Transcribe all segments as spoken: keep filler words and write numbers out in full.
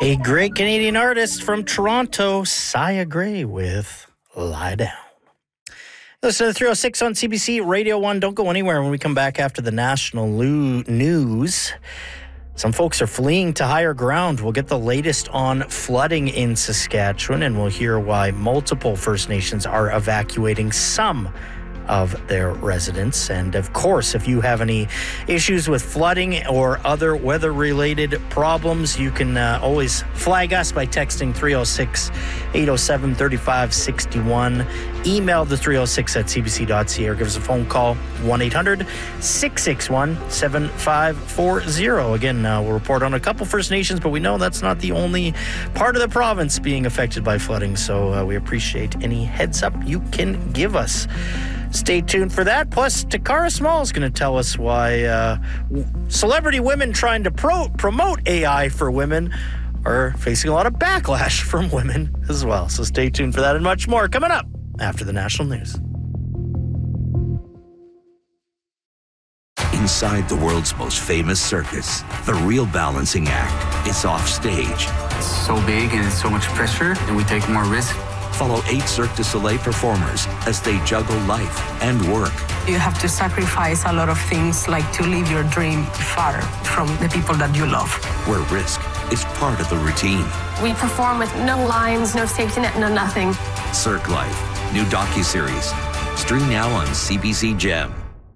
A great Canadian artist from Toronto, Sia Gray with Lie Down. Listen to three oh six on C B C Radio one. Don't go anywhere when we come back after the national lo- news. Some folks are fleeing to higher ground. We'll get the latest on flooding in Saskatchewan, and we'll hear why multiple First Nations are evacuating some of their residents. And of course, if you have any issues with flooding or other weather-related problems, you can uh, always flag us by texting three oh six, eight oh seven, three five six one. Email the three oh six at c b c dot c a or give us a phone call, one eight hundred, six six one, seven five four zero. Again, uh, we'll report on a couple First Nations, but we know that's not the only part of the province being affected by flooding, so uh, we appreciate any heads up you can give us. Stay tuned for that. Plus, Takara Small is going to tell us why uh, celebrity women trying to pro- promote A I for women are facing a lot of backlash from women as well. So stay tuned for that and much more coming up after the national news. Inside the world's most famous circus, the real balancing act is off stage. It's so big and it's so much pressure, and we take more risk. Follow eight Cirque du Soleil performers as they juggle life and work. You have to sacrifice a lot of things, like to leave your dream far from the people that you love. Where risk is part of the routine. We perform with no lines, no safety net, no nothing. Cirque Life, new docuseries. Stream now on C B C Gem.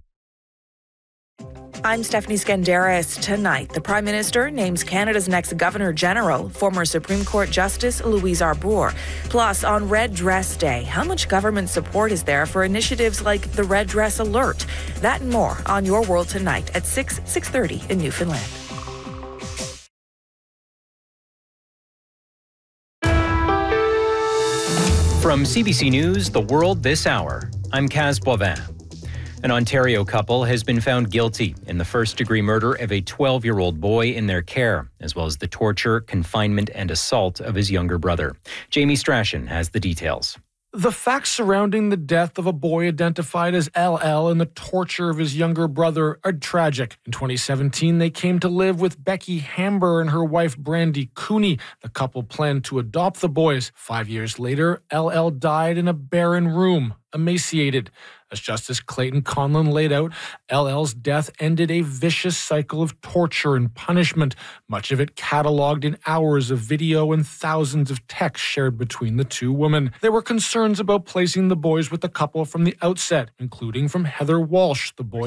I'm Stephanie Skandaris. Tonight, the Prime Minister names Canada's next Governor-General, former Supreme Court Justice Louise Arbour. Plus, on Red Dress Day, how much government support is there for initiatives like the Red Dress Alert? That and more on Your World tonight at six, six thirty in Newfoundland. From C B C News, The World This Hour, I'm Kaz Boivin. An Ontario couple has been found guilty in the first-degree murder of a twelve-year-old boy in their care, as well as the torture, confinement, and assault of his younger brother. Jamie Strachan has the details. The facts surrounding the death of a boy identified as L L and the torture of his younger brother are tragic. In twenty seventeen, they came to live with Becky Hamber and her wife Brandy Cooney. The couple planned to adopt the boys. Five years later, L L died in a barren room, emaciated. As Justice Clayton Conlon laid out, L L's death ended a vicious cycle of torture and punishment, much of it catalogued in hours of video and thousands of texts shared between the two women. There were concerns about placing the boys with the couple from the outset, including from Heather Walsh, the boy